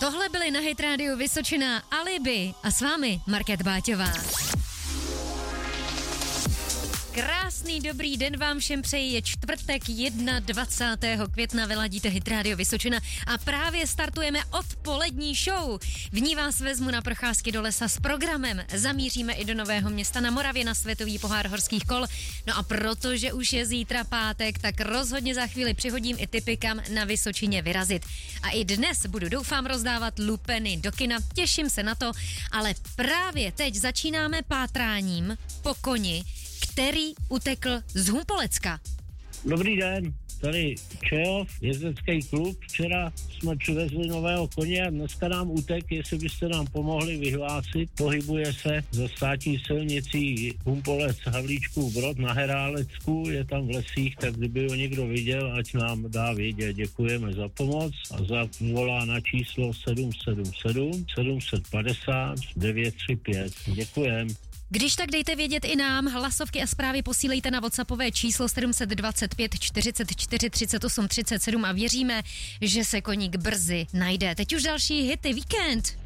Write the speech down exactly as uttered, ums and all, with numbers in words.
Tohle byly na Hit Radio Vysočina Alibi a s vámi Markéta Báťová. Krásný dobrý den vám všem přeji, je čtvrtek dvacátého prvního května, vyladíte Hit Radio Vysočina a právě startujeme odpolední show. V ní vás vezmu na procházky do lesa s programem. Zamíříme i do Nového Města na Moravě na světový pohár horských kol. No a protože už je zítra pátek, tak rozhodně za chvíli přihodím i tipy, kam na Vysočině vyrazit. A i dnes budu, doufám, rozdávat lupeny do kina, těším se na to, ale právě teď začínáme pátráním po koni, který utekl z Humpolecka. Dobrý den, tady Čejov, jezdecký klub. Včera jsme přivezli nového koně a dneska nám utek, jestli byste nám pomohli vyhlásit. Pohybuje se za státní silnicí Humpolec Havlíčkův Brod na Herálecku, je tam v lesích, tak kdyby ho někdo viděl, ať nám dá vědět. Děkujeme za pomoc a zavolá na číslo sedm sedm sedm sedm pět nula devět tři pět. Děkujem. Když tak dejte vědět i nám, hlasovky a zprávy posílejte na WhatsAppové číslo sedm dva pět čtyřicet čtyři třicet osm třicet sedm a věříme, že se koník brzy najde. Teď už další hity Víkend.